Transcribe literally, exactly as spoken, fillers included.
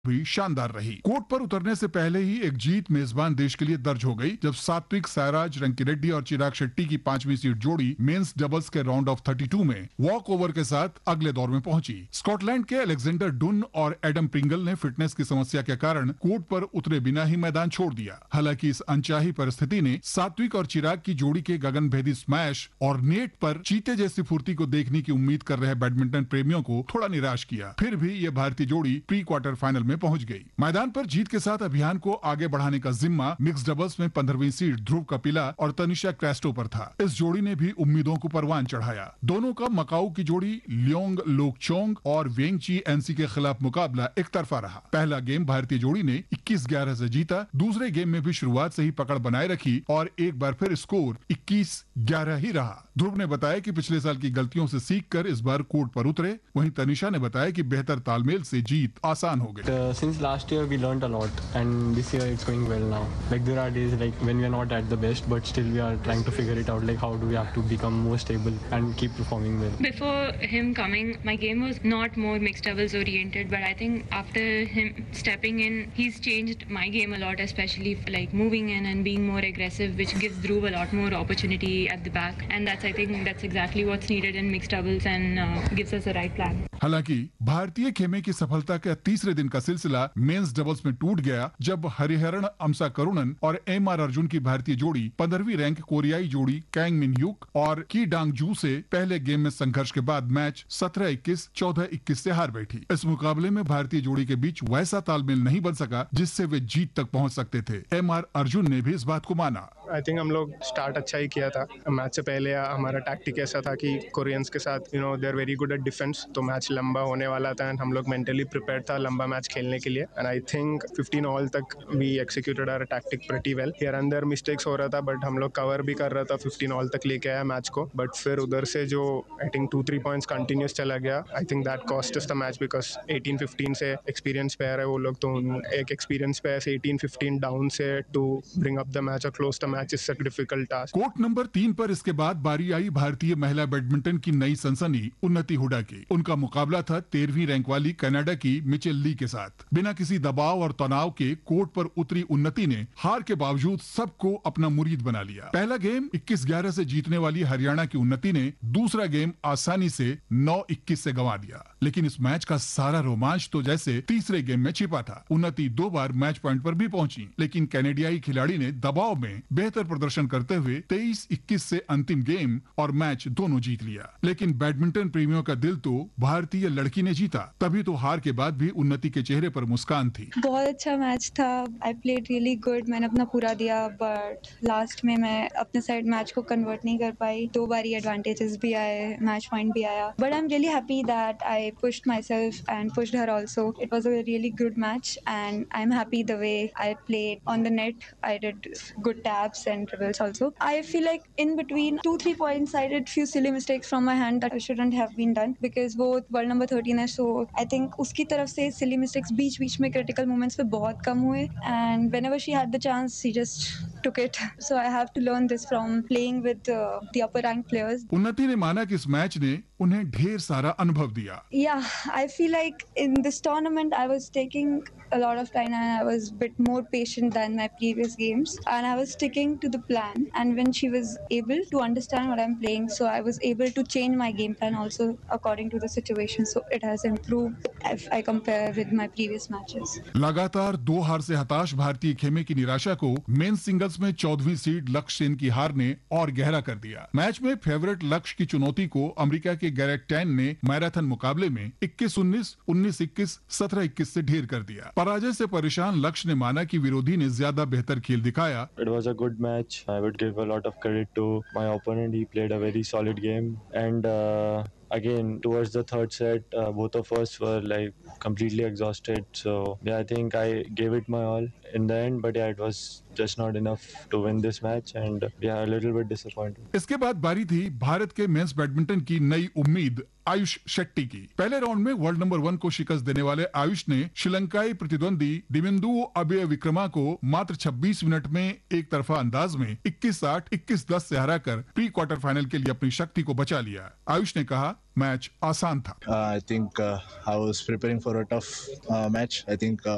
भी शानदार रही। कोर्ट पर उतरने से पहले ही एक जीत मेजबान देश के लिए दर्ज हो गई जब सात्विक साईराज रंकीरेड्डी और चिराग शेट्टी की पांचवी सीड जोड़ी मेंस डबल्स के राउंड ऑफ थर्टी टू में वॉक ओवर के साथ अगले दौर में पहुंची। स्कॉटलैंड के अलेक्जेंडर डुन और एडम प्रिंगल ने फिटनेस की समस्या के कारण कोर्ट पर उतरे बिना ही मैदान छोड़ दिया। हालांकि इस अनचाही परिस्थिति ने सात्विक और चिराग की जोड़ी के गगनभेदी स्मैश और नेट पर चीते जैसी फुर्ती को देखने की उम्मीद कर रहे बैडमिंटन प्रेमियों को थोड़ा निराश किया। फिर भी ये भारतीय जोड़ी प्री क्वार्टर फाइनल में पहुंच गई। मैदान पर जीत के साथ अभियान को आगे बढ़ाने का जिम्मा मिक्स डबल्स में पंद्रहवीं सीड ध्रुव कपिला और तनिषा क्रेस्टो पर था। इस जोड़ी ने भी उम्मीदों को परवान चढ़ाया। दोनों का मकाऊ की जोड़ी लियोंग लोकचोंग और वेंगची एनसी के खिलाफ मुकाबला एक तरफा रहा। पहला गेम भारतीय जोड़ी ने इक्कीस ग्यारह से जीता। दूसरे गेम में भी शुरुआत से ही पकड़ बनाए रखी और एक बार फिर स्कोर इक्कीस ग्यारह ही रहा। ध्रुव ने बताया कि पिछले साल की गलतियों से सीखकर इस बार कोर्ट पर उतरे। वहीं तनिषा ने बताया कि बेहतर तालमेल से जीत आसान हो गई। Uh, since last year we learned a lot, and this year it's going well now. Like there are days like when we are not at the best, but still we are trying to figure it out. Like how do we have to become more stable and keep performing well. Before him coming, my game was not more mixed doubles oriented, but I think after him stepping in, he's changed my game a lot, especially like moving in and being more aggressive, which gives Dhruv a lot more opportunity at the back, and that's I think that's exactly what's needed in mixed doubles and uh, gives us the right plan. हालांकि भारतीय खेमे की सफलता का तीसरे दिन का सिलसिला मेंस डबल्स में टूट गया जब हरिहरन अमसा करुणन और एम आर अर्जुन की भारतीय जोड़ी पंद्रहवीं रैंक कोरियाई जोड़ी कैंग मिन ह्यूक और की डांग जू से पहले गेम में संघर्ष के बाद मैच सत्रह इक्कीस चौदह इक्कीस से हार बैठी। इस मुकाबले में भारतीय जोड़ी के बीच वैसा तालमेल नहीं बन सका जिससे वे जीत तक पहुंच सकते थे। एम आर अर्जुन ने भी इस बात को माना। आई थिंक हम लोग स्टार्ट अच्छा ही किया था। मैच से पहले हमारा टैक्टिक ऐसा था कि कोरियंस के साथ you know they are very good at defence, तो मैच लंबा होने वाला था एंड हम लोग मेंटली प्रिपेयर था लंबा मैच खेलने के लिए। And I think fifteen all तक we executed our tactic pretty well. Here and their mistakes हो रहा था बट हम लोग कवर भी कर रहा था, फिफ्टीन ऑल तक लेके आया मैच को। बट फिर उधर से जो I think to three points continuous चला गया, I think that cost us the match because eighteen fifteen से एक्सपीरियंस पे आ रहे वो लोग, तो एक एक्सपीरियंस पे ऐसे एटीन फिफ्टीन डाउन से to bring up the match और close the match is such difficult task. Court number तीन पर इसके बाद बारी आई भारतीय महिला बैडमिंटन की नई सनसनी उन्नति हुडा की। उनका मुकाबला था तेरहवीं रैंक वाली कनाडा की मिचेल ली के साथ। बिना किसी दबाव और तनाव के कोर्ट पर उतरी उन्नति ने हार के बावजूद सबको अपना मुरीद बना लिया। पहला गेम इक्कीस ग्यारह से जीतने वाली हरियाणा की उन्नति ने दूसरा गेम आसानी से नौ इक्कीस से गंवा दिया। लेकिन इस मैच का सारा रोमांच तो जैसे तीसरे गेम में छिपा था। उन्नति दो बार मैच पॉइंट पर भी पहुंची, लेकिन कैनेडियाई खिलाड़ी ने दबाव में बेहतर प्रदर्शन करते हुए तेईस इक्कीस से अंतिम गेम और मैच दोनों जीत लिया। लेकिन बैडमिंटन प्रेमियों का दिल तो भारतीय लड़की ने जीता, तभी तो हार के बाद भी उन्नति के चेहरे पर मुस्कान थी। बहुत अच्छा मैच था। आई प्लेड रियली गुड, मैंने अपना पूरा दिया, बट लास्ट में मैं अपने साइड मैच को कन्वर्ट नहीं कर पाई। दो बारी एडवांटेजेस भी आए, मैच पॉइंट भी आया, but I am really happy that I pushed myself and pushed her also. It was a really good match and I'm happy the way I played on the net. I did good taps and dribbles also. I feel like in between two three points I did few silly mistakes from my hand that shouldn't have been done because वो world number thirteen है, so I think उसकी तरफ से silly mistakes बीच बीच में critical moments पे बहुत कम हुए and whenever she had the chance she just took it. So I have to learn this from playing with uh, the upper ranked players. उन्नति ने माना कि इस मैच ने उन्हें ढेर सारा अनुभव दिया। Yeah, I feel like in this tournament I was taking a lot of time and I was a bit more patient than my previous games and I was sticking to the plan, and when she was able to understand what I'm playing, so I was able to change my game plan also according to the situation, so it has improved if I compare with my previous matches. लगातार दो हार से हताश भारतीय खेमे की निराशा को मेंस सिंगल्स में चौदहवीं सीड लक्ष्य सेन की हार ने और गहरा कर दिया। मैच में फेवरेट लक्ष्य की चुनौती को अमेरिका के गैरेट टैन ने मैराथन मुकाबले में इक्कीस उन्नीस, उन्नीस इक्कीस, सत्रह इक्कीस से ढेर कर दिया। पराजय से परेशान लक्ष्य ने माना कि विरोधी ने ज्यादा बेहतर खेल दिखाया। It was a good match. I would give a lot of credit to my opponent. He played a very solid game, and uh, again towards the third set, uh, both of us were like completely exhausted. So yeah, I think I gave it my all in the end, but yeah, it was just not enough to win this match, and yeah, a little bit disappointed. इसके बाद बारी थी भारत के mains badminton की नई उम्मीद आयुष शेट्टी की। पहले राउंड में वर्ल्ड नंबर वन को शिकस्त देने वाले आयुष ने श्रीलंकाई प्रतिद्वंदी दिवेंदु अबे विक्रमा को मात्र छब्बीस मिनट में एक तरफा अंदाज में इक्कीस आठ, इक्कीस दस से हराकर प्री क्वार्टर फाइनल के लिए अपनी शक्ति को बचा लिया। आयुष ने कहा, मैच आसान था। I think I was preparing for a tough match. I think